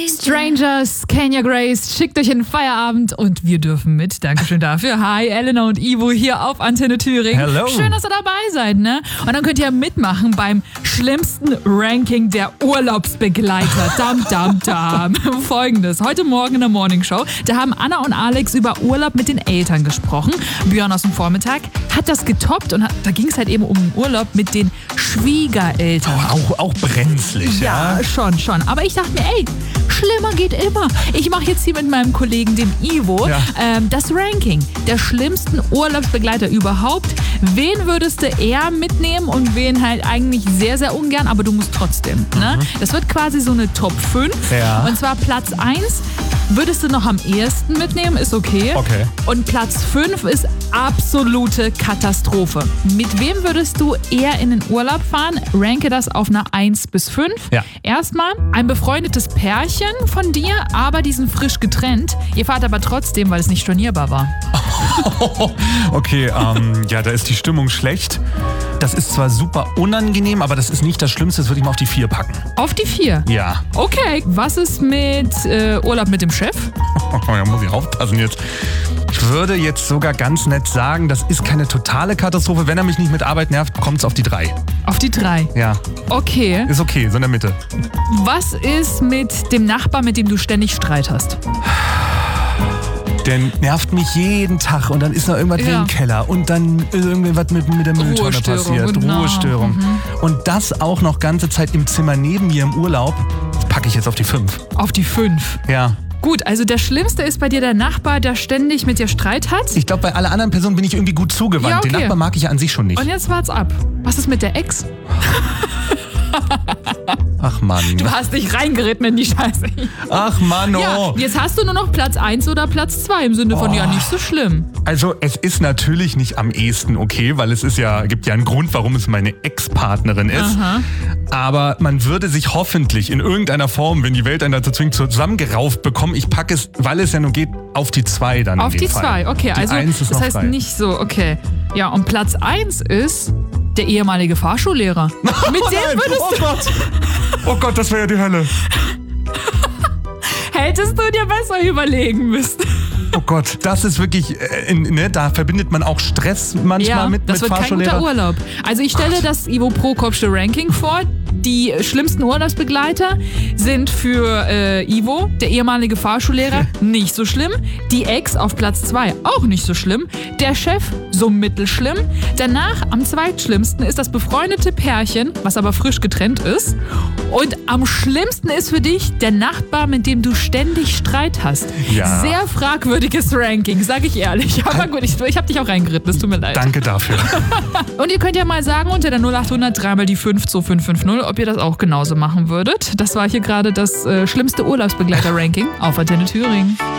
Strangers, Kenya Grace, schickt euch in den Feierabend und wir dürfen mit. Dankeschön dafür. Hi, Elena und Ivo hier auf Antenne Thüringen. Hello. Schön, dass ihr dabei seid, ne? Und dann könnt ihr mitmachen beim schlimmsten Ranking der Urlaubsbegleiter. Dam, dam, dam. Folgendes. Heute Morgen in der Morning Show, da haben Anna und Alex über Urlaub mit den Eltern gesprochen. Björn aus dem Vormittag hat das getoppt und da ging es halt eben um den Urlaub mit den Schwiegereltern. Auch brenzlig, ja? Ja, schon. Aber ich dachte mir, ey, schlimmer geht immer. Ich mache jetzt hier mit meinem Kollegen, dem Ivo, das Ranking der schlimmsten Urlaubsbegleiter überhaupt. Wen würdest du eher mitnehmen und wen halt eigentlich sehr, sehr ungern, aber du musst trotzdem. Ne? Das wird quasi so eine Top 5. Ja. Und zwar Platz 1 würdest du noch am ehesten mitnehmen, ist okay. Okay. Und Platz 5 ist absolute Katastrophe. Mit wem würdest du eher in den Urlaub fahren? Ranke das auf einer 1 bis 5. Ja. Erstmal ein befreundetes Pärchen von dir, aber die sind frisch getrennt. Ihr fahrt aber trotzdem, weil es nicht stornierbar war. Okay, ja, da ist die Stimmung schlecht. Das ist zwar super unangenehm, aber das ist nicht das Schlimmste. Das würde ich mal auf die 4 packen. Auf die 4? Ja. Okay, was ist mit Urlaub mit dem Chef? Da muss ich aufpassen jetzt. Ich würde jetzt sogar ganz nett sagen, das ist keine totale Katastrophe. Wenn er mich nicht mit Arbeit nervt, kommt es auf die 3. Auf die 3? Ja. Okay. Ist okay, so in der Mitte. Was ist mit dem Nachbar, mit dem du ständig Streit hast? Der nervt mich jeden Tag und dann ist noch irgendwas wie im Keller und dann ist irgendwas mit der Mülltonne passiert. Genau. Ruhestörung. Und das auch noch ganze Zeit im Zimmer neben mir im Urlaub, packe ich jetzt auf die 5. Auf die 5? Ja. Gut, also der Schlimmste ist bei dir der Nachbar, der ständig mit dir Streit hat? Ich glaube, bei allen anderen Personen bin ich irgendwie gut zugewandt. Ja, okay. Den Nachbar mag ich ja an sich schon nicht. Und jetzt wart's ab. Was ist mit der Ex? Ach Mann. Du hast dich reingeritten in die Scheiße. Ach Mann, oh. Ja, jetzt hast du nur noch Platz 1 oder Platz 2 im Sinne von, ja, nicht so schlimm. Also es ist natürlich nicht am ehesten okay, weil es gibt ja einen Grund, warum es meine Ex-Partnerin ist. Aha. Aber man würde sich hoffentlich in irgendeiner Form, wenn die Welt einen dazu zwingt, zusammengerauft bekommen. Ich packe es, weil es ja nur geht, auf die 2 dann. Auf in dem die Fall. 2, okay. Die Also 1 ist das noch heißt frei. nicht so, okay. Ja, und Platz 1 ist der ehemalige Fahrschullehrer. Mit dem würdest du... Oh Gott, das wäre ja die Hölle. Hättest du dir besser überlegen müssen. Oh Gott, das ist wirklich, da verbindet man auch Stress manchmal mit das wird kein Fahrschullehrer. guter Urlaub. Also ich stelle das Ivo Prokopsche Ranking vor. Die schlimmsten Urlaubsbegleiter sind für Ivo, der ehemalige Fahrschullehrer, nicht so schlimm. Die Ex auf Platz 2 auch nicht so schlimm. Der Chef so mittelschlimm. Danach am zweitschlimmsten ist das befreundete Pärchen, was aber frisch getrennt ist. Und am schlimmsten ist für dich der Nachbar, mit dem du ständig Streit hast. Ja. Sehr fragwürdiges Ranking, sage ich ehrlich. Aber gut, ich habe dich auch reingeritten, es tut mir leid. Danke dafür. Und ihr könnt ja mal sagen unter der 0800 3 mal die 5 2550, ob ihr das auch genauso machen würdet. Das war hier gerade das schlimmste Urlaubsbegleiter-Ranking auf Antenne Thüringen.